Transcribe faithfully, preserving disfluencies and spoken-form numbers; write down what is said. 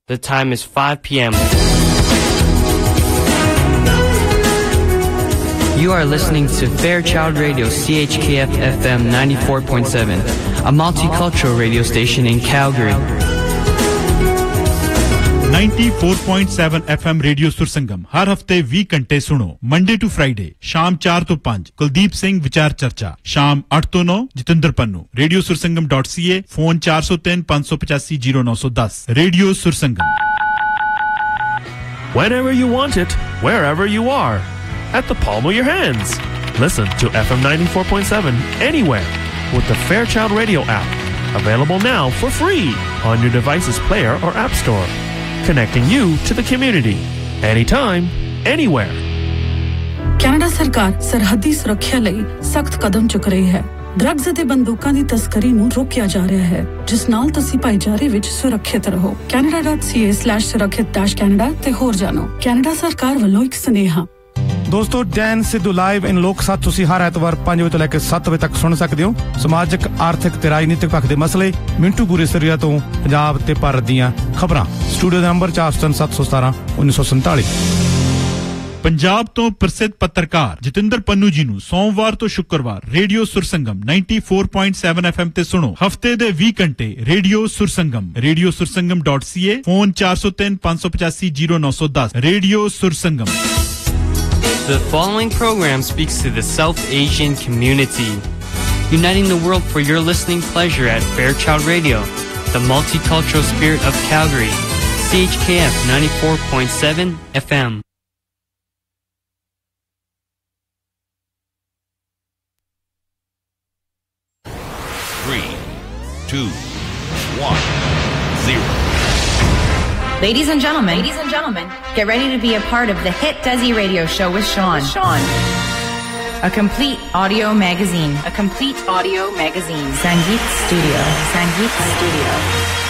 The time is five p.m. You are listening to Fairchild Radio C H K F F M ninety-four point seven, a multicultural radio station in Calgary. ninety-four point seven F M radio Sursangam हर हफ्ते बीस घंटे सुनो Monday to Friday शाम चार तो पाँच कुलदीप सिंह विचार चर्चा शाम आठ तो नौ Jitendra Pannu radio Sursangam dot C ए फोन चार सौ तीन पाँच सौ पचासी जीरो नौ सौ दस radio Sursangam Whenever you want it, wherever you are, at the palm of your hands. Listen to F M ninety-four point seven anywhere with the Fairchild Radio app. Available now for free on your device's player or app store. Connecting you to the community anytime anywhere Canada सरकार सरहदी सुरक्षा ਲਈ ਸਖਤ ਕਦਮ ਚੁੱਕ ਰਹੀ ਹੈ drugs ਅਤੇ ਬੰਦੂਕਾਂ ਦੀ ਤਸਕਰੀ ਨੂੰ ਰੋਕਿਆ ਜਾ ਰਿਹਾ ਹੈ ਜਿਸ ਨਾਲ ਤੁਸੀਂ ਭਾਈਚਾਰੇ ਵਿੱਚ ਸੁਰੱਖਿਅਤ ਰਹੋ canada dot c a slash surakshit dash canada ਤੇ ਹੋਰ ਜਾਣੋ ਕੈਨੇਡਾ ਸਰਕਾਰ ਵੱਲੋਂ ਇੱਕ ਸੁਨੇਹਾ ਦੋਸਤੋ ਡੈਨ ਸਿੱਧੂ ਲਾਈਵ ਇਨ ਲੋਕ ਸਭਾ ਤੁਸੀਂ ਹਰ ਐਤਵਾਰ ਪੰਜ ਵਜੇ ਤੋਂ ਲੈ ਕੇ ਸੱਤ ਵਜੇ ਤੱਕ ਸੁਣ ਸਕਦੇ ਹੋ ਸਮਾਜਿਕ ਆਰਥਿਕ ਤੇ ਰਾਜਨੀਤਿਕ ਪੱਖ ਦੇ ਮਸਲੇ ਮਿੰਟੂ ਗੁਰੇਸਰੀਆ ਤੋਂ ਪੰਜਾਬ ਤੇ ਭਾਰਤ ਦੀਆਂ ਖਬਰਾਂ ਸਟੂਡੀਓ ਦਾ ਨੰਬਰ ਚਾਰ ਸੌ ਸੱਤ ਸੌ ਸਤਾਰਾਂ ਉੱਨੀ ਸੌ ਸੰਤਾਲੀ ਪੰਜਾਬ ਤੋਂ ਪ੍ਰਸਿੱਧ ਪੱਤਰਕਾਰ ਜਤਿੰਦਰ ਪੰਨੂ ਜੀ ਨੂੰ ਸੋਮਵਾਰ ਤੋਂ ਸ਼ੁੱਕਰਵਾਰ radio ਸੁਰਸੰਗਮ ninety-four point seven F M ਤੇ ਸੁਣੋ ਹਫਤੇ ਦੇ ਵੀਹ ਘੰਟੇ ਰੇਡੀਓ ਸੁਰਸੰਗਮ ਰੇਡੀਓ ਸੁਰਸੰਗਮ ਡਾਟ ਸੀ ਏ ਫੋਨ ਚਾਰ ਸੌ ਤਿੰਨ ਪੰਜ ਸੌ ਪਚਾਸੀ ਜ਼ੀਰੋ ਨੌ ਸੌ ਦਸ radio ਸੁਰਸੰਗਮ The following program speaks to the South Asian community, uniting the world for your listening pleasure at Fairchild Radio, the multicultural spirit of Calgary, C H K F ninety-four point seven F M. Three, two, one, zero. Ladies and gentlemen, ladies and gentlemen, get ready to be a part of the hit Desi Radio Show with Sean. With Sean. A complete audio magazine. A complete audio magazine. Sangeet Studio. Sangeet Studio.